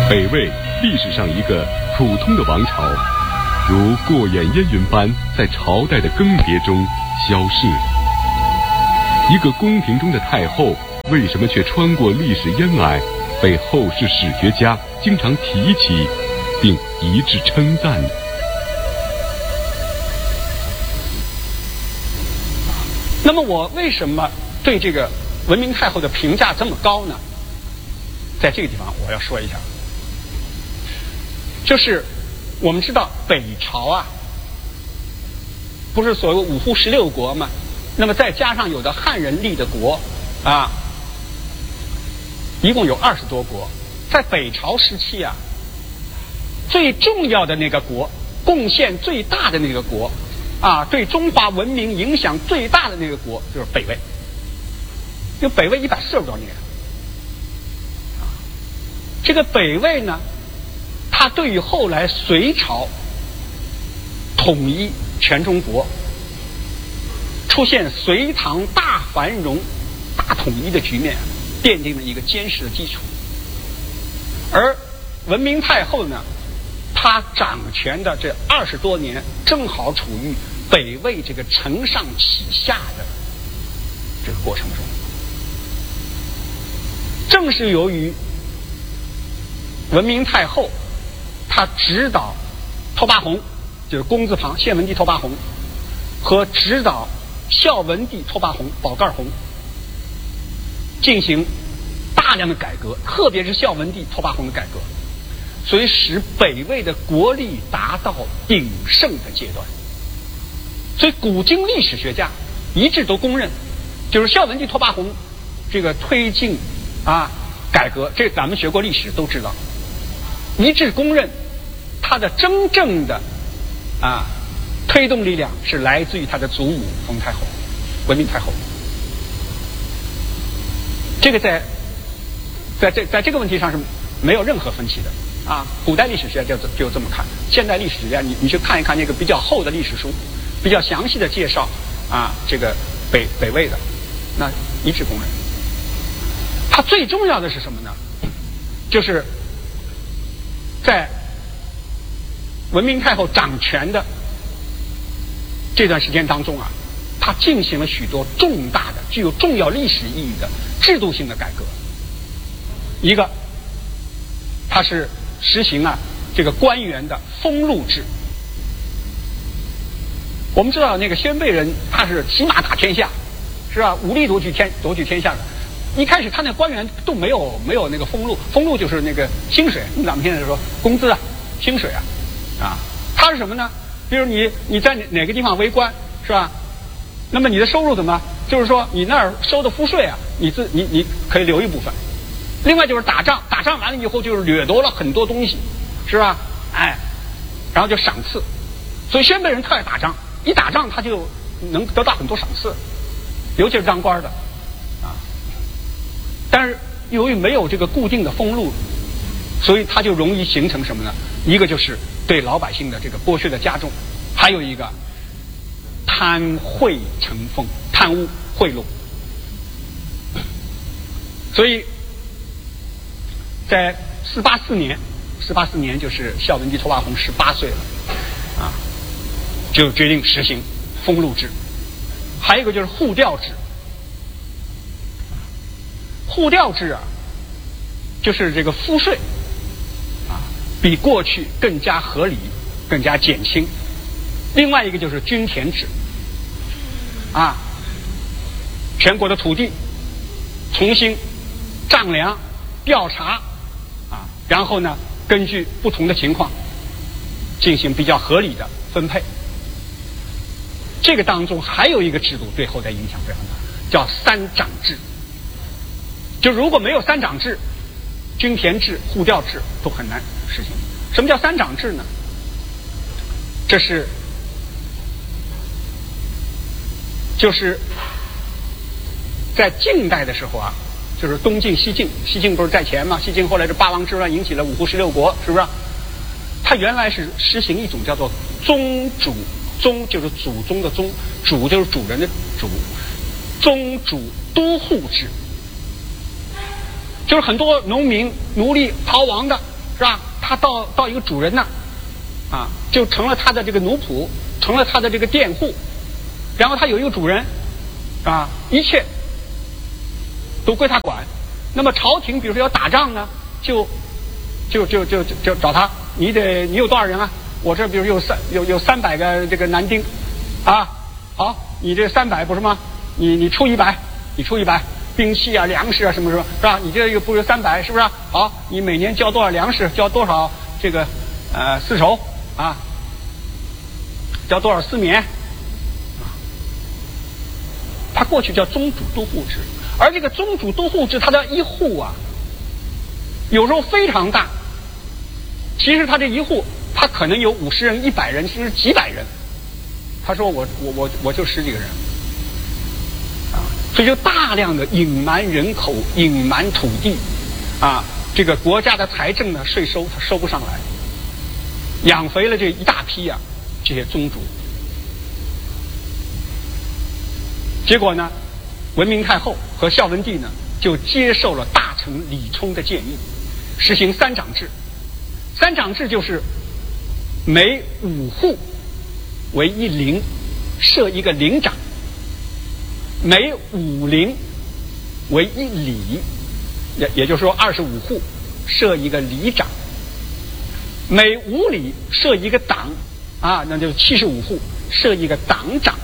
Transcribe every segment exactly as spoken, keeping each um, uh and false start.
北魏历史上一个普通的王朝，如过眼烟云般在朝代的更迭中消逝了。一个宫廷中的太后，为什么却穿过历史烟霭，被后世史学家经常提起并一致称赞呢？ 那么我为什么对这个文明太后的评价这么高呢？在这个地方我要说一下，就是我们知道北朝啊，不是所谓五胡十六国嘛，那么再加上有的汉人立的国啊，一共有二十多国。在北朝时期啊，最重要的那个国，贡献最大的那个国啊，对中华文明影响最大的那个国就是北魏。就北魏一百四十多年，啊，这个北魏呢，它对于后来隋朝统一全中国，出现隋唐大繁荣、大统一的局面，奠定了一个坚实的基础。而文明太后呢，她掌权的这二十多年，正好处于北魏这个承上启下的这个过程中。正是由于文明太后，她指导拓跋宏，就是工字旁献文帝拓跋宏，和指导孝文帝拓跋宏宝盖宏进行大量的改革，特别是孝文帝拓跋宏的改革，所以使北魏的国力达到鼎盛的阶段。所以古今历史学家一致都公认，就是孝文帝拓跋宏这个推进啊改革，这咱们学过历史都知道，一致公认他的真正的啊推动力量是来自于他的祖母冯太后，文明太后。这个在在这在这个问题上是没有任何分歧的啊。古代历史学家就就这么看，现代历史学家你你去看一看那个比较厚的历史书，比较详细的介绍啊这个北北魏的，那一致公认。它最重要的是什么呢？就是在文明太后掌权的这段时间当中啊，他进行了许多重大的、具有重要历史意义的制度性的改革。一个，他是实行啊这个官员的封禄制。我们知道那个鲜卑人他是骑马打天下，是吧？武力夺取天夺取天下的。一开始他那官员都没有没有那个封禄，封禄就是那个薪水，咱们现在说工资啊、薪水啊，啊，他是什么呢？比如你你在哪哪个地方为官，是吧？那么你的收入怎么？就是说你那儿收的赋税啊，你自你你可以留一部分。另外就是打仗，打仗完了以后就是掠夺了很多东西，是吧？哎，然后就赏赐。所以鲜卑人特爱打仗，一打仗他就能得到很多赏赐，尤其是当官的。但是由于没有这个固定的封禄，所以它就容易形成什么呢？一个就是对老百姓的这个剥削的加重，还有一个贪贿成风，贪污贿赂。所以在四八四年，四八四年就是孝文帝拓跋宏十八岁了啊，就决定实行封禄制。还有一个就是户调制。户调制啊，就是这个赋税啊，比过去更加合理、更加减轻。另外一个就是均田制啊，全国的土地重新丈量、调查啊，然后呢，根据不同的情况进行比较合理的分配。这个当中还有一个制度对后代影响非常大，叫三长制。就如果没有三长制，均田制、户调制都很难实行。什么叫三长制呢？这是就是在近代的时候啊，就是东晋、西晋，西晋不是在前嘛？西晋后来这八王之乱引起了五胡十六国，是不是？它原来是实行一种叫做宗主，宗就是祖宗的宗，主就是主人的主，宗主都护制。就是很多农民奴隶逃亡的是吧？他到到一个主人那，啊，就成了他的这个奴仆，成了他的这个佃户。然后他有一个主人，啊，一切都归他管。那么朝廷比如说要打仗呢，就就就就就就找他，你得你有多少人啊？我这比如有三有有三百个这个男丁，啊，好，你这三百不是吗？你你出一百，你出一百，兵器啊、粮食啊什么什么，是吧？你这个不是三百，是不是？好，你每年交多少粮食？交多少这个呃丝绸啊？交多少丝棉？他过去叫宗主都护制，而这个宗主都护制，他的一户啊，有时候非常大。其实他这一户，他可能有五十人、一百人，甚至几百人。他说我我我我就十几个人，啊，所以就大量的隐瞒人口、隐瞒土地，啊，这个国家的财政呢，税收他收不上来，养肥了这一大批啊，这些宗主。结果呢，文明太后和孝文帝呢，就接受了大臣李冲的建议，实行三长制。三长制就是每五户为一邻，设一个邻长；每五邻为一里，也也就是说二十五户设一个里长；每五里设一个党，啊，那就七十五户设一个党长。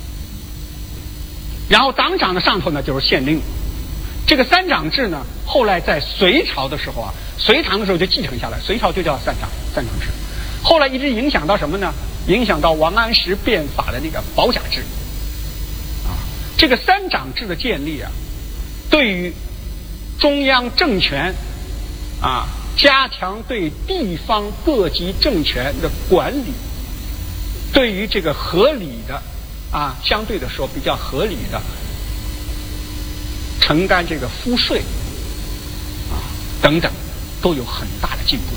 然后党长的上头呢就是县令。这个三长制呢，后来在隋朝的时候啊，隋唐的时候就继承下来，隋朝就叫三长三长制。后来一直影响到什么呢？影响到王安石变法的那个保甲制。啊，这个三长制的建立啊，对于中央政权啊，加强对地方各级政权的管理，对于这个合理的啊，相对的说比较合理的承担这个赋税啊等等，都有很大的进步。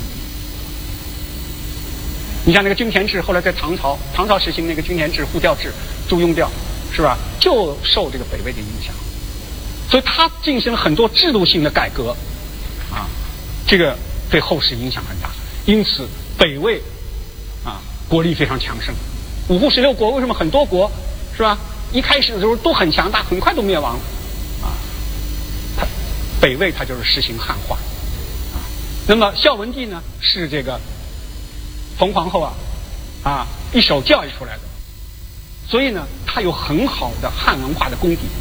你像那个均田制，后来在唐朝，唐朝实行那个均田制、户调制、租庸调，是吧？就受这个北魏的影响，所以他进行了很多制度性的改革，啊，这个对后世影响很大。因此，北魏啊国力非常强盛。五胡十六国为什么很多国是吧？一开始的时候都很强大，很快都灭亡了啊。他北魏他就是实行汉化啊。那么孝文帝呢是这个冯皇后啊啊一手教育出来的，所以呢他有很好的汉文化的功底。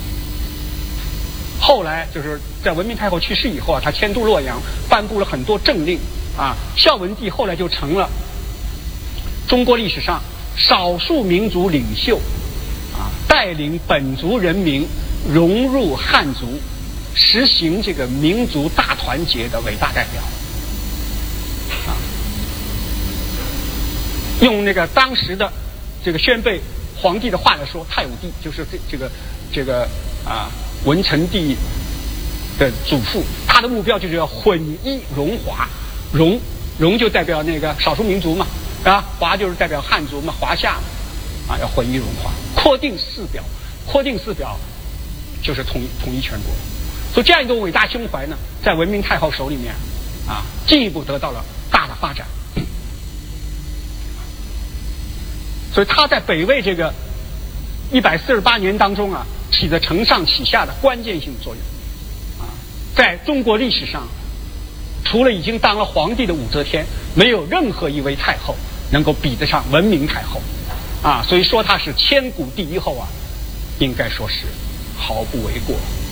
后来就是在文明太后去世以后啊，他迁都洛阳，颁布了很多政令啊。孝文帝后来就成了中国历史上少数民族领袖啊，带领本族人民融入汉族，实行这个民族大团结的伟大代表啊。用那个当时的这个宣备皇帝的话来说，太武帝就是这这个这个啊文成帝的祖父，他的目标就是要混一融华，融融就代表那个少数民族嘛。啊，华就是代表汉族嘛，华夏嘛，啊，要混一融化，扩定四表，扩定四表就是统一统一全国。所以这样一种伟大胸怀呢，在文明太后手里面啊，进一步得到了大的发展。所以他在北魏这个一百四十八年当中啊，起着承上启下的关键性作用啊，在中国历史上，除了已经当了皇帝的武则天，没有任何一位太后能够比得上文明太后啊，所以说她是千古第一后啊，应该说是毫不为过。